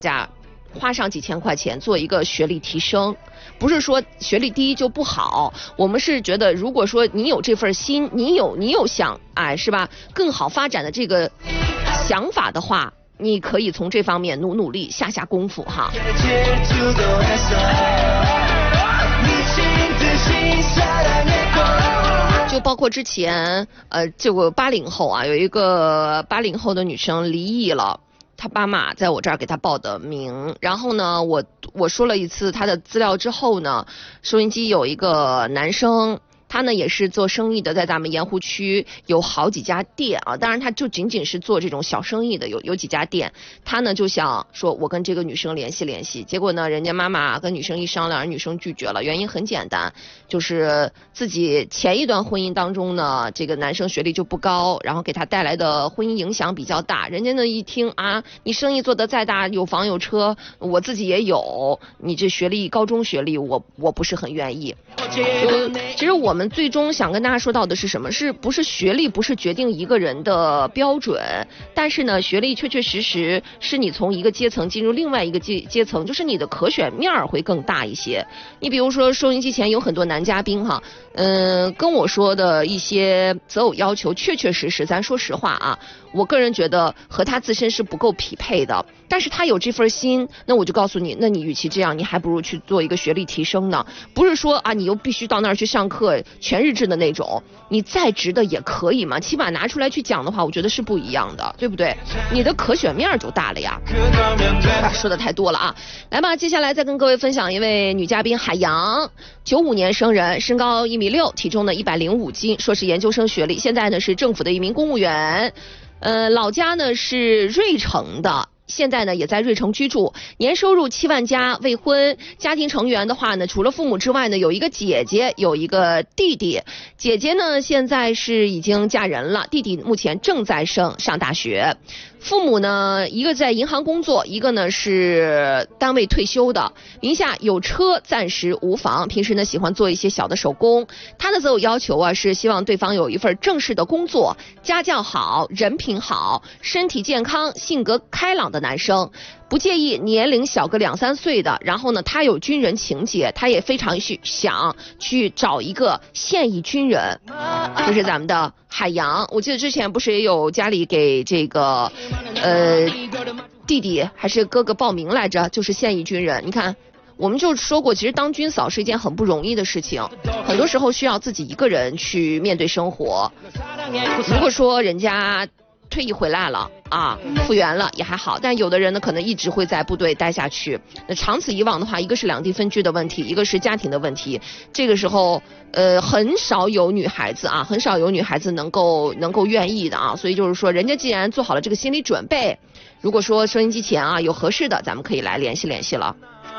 家花上几千块钱做一个学历提升，不是说学历低就不好，我们是觉得如果说你有这份心，你有想是吧更好发展的这个想法的话，你可以从这方面努力下功夫哈。就包括之前这个80后啊，有一个80后的女生离异了，她爸妈在我这儿给她报的名，然后呢我说了一次她的资料之后呢，收音机有一个男生，他呢也是做生意的，在咱们盐湖区有好几家店啊，当然他就仅仅是做这种小生意的，有几家店。他呢就想说我跟这个女生联系，结果呢人家妈妈跟女生一商量，女生拒绝了，原因很简单，就是自己前一段婚姻当中呢，这个男生学历就不高，然后给他带来的婚姻影响比较大。人家呢一听啊，你生意做得再大，有房有车，我自己也有，你这学历高中学历我不是很愿意。其实我们最终想跟大家说到的是什么？是不是学历不是决定一个人的标准？但是呢，学历确确实实是你从一个阶层进入另外一个阶层，就是你的可选面会更大一些。你比如说收音机前有很多男嘉宾哈，跟我说的一些择偶要求，确确实实，咱说实话啊，我个人觉得和他自身是不够匹配的。但是他有这份心，那我就告诉你，那你与其这样，你还不如去做一个学历提升呢。不是说啊，你又必须到那儿去上课，全日制的那种，你再直的也可以嘛，起码拿出来去讲的话，我觉得是不一样的，对不对？你的可选面就大了呀。说的太多了啊，来吧，接下来再跟各位分享一位女嘉宾海洋，95年生人，身高1.6米，体重呢105斤，硕士研究生学历，现在呢是政府的一名公务员，老家呢是芮城的。现在呢也在芮城居住，年收入7万加，未婚，家庭成员的话呢，除了父母之外呢，有一个姐姐，有一个弟弟。姐姐呢现在是已经嫁人了，弟弟目前正在上大学。父母呢，一个在银行工作，一个呢是单位退休的，名下有车，暂时无房，平时呢喜欢做一些小的手工。他的择偶要求啊是希望对方有一份正式的工作，家教好，人品好，身体健康，性格开朗的男生，不介意年龄小个2、3岁的。然后呢，他有军人情节，他也非常想去找一个现役军人。这是咱们的海洋，我记得之前不是也有家里给这个弟弟还是哥哥报名来着，就是现役军人。你看我们就说过，其实当军嫂是一件很不容易的事情，很多时候需要自己一个人去面对生活。如果说人家退役回来了啊，复员了也还好，但有的人呢可能一直会在部队待下去，那长此以往的话，一个是两地分居的问题，一个是家庭的问题，这个时候很少有女孩子能够愿意的啊，所以就是说人家既然做好了这个心理准备，如果说收音机前啊有合适的，咱们可以来联系了。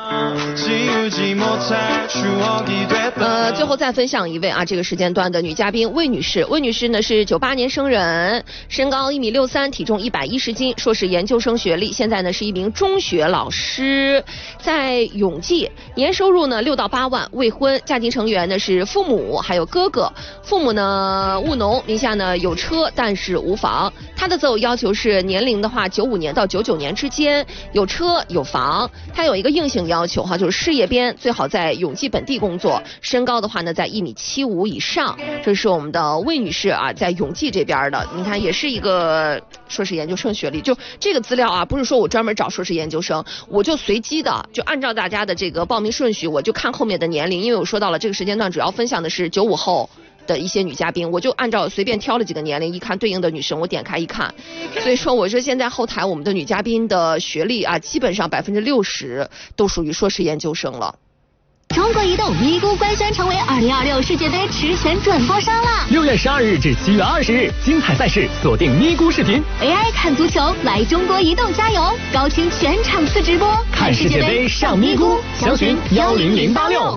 最后再分享一位啊，这个时间段的女嘉宾魏女士。魏女士呢是98年生人，身高1.63米，体重110斤，硕士研究生学历，现在呢是一名中学老师，在永济，年收入呢6到8万，未婚，家庭成员呢是父母还有哥哥，父母呢务农，名下呢有车，但是无房。他的择偶要求是年龄的话95年到99年之间，有车有房。他有一个硬性要求哈，就是事业编最好在永济本地工作，身高的话呢在1.75米以上。这是我们的魏女士啊，在永济这边的，你看也是一个硕士研究生学历。就这个资料啊，不是说我专门找硕士研究生，我就随机的，就按照大家的这个报名顺序，我就看后面的年龄，因为我说到了这个时间段主要分享的是95后的一些女嘉宾，我就按照随便挑了几个年龄，一看对应的女生，我点开一看。所以说我说现在后台我们的女嘉宾的学历啊，基本上60%都属于硕士研究生了。 中国移动咪咕官宣成为2026世界杯实权转播商了。 6月12日至7月20日，精彩赛事锁定咪咕视频 ，AI 看足球，来中国移动加油！高清全场次直播， 看世界杯上咪咕，详询10086。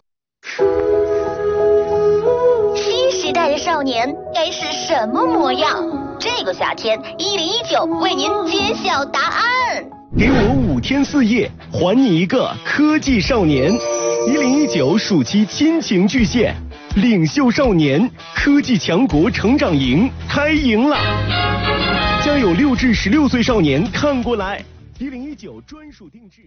新时代的少年该是什么模样？这个夏天，1019为您揭晓答案。 给我5天4夜，还你一个科技少年。1019暑期亲情巨献，领袖少年科技强国成长营开营了，将有6至16岁少年看过来， 1019专属定制。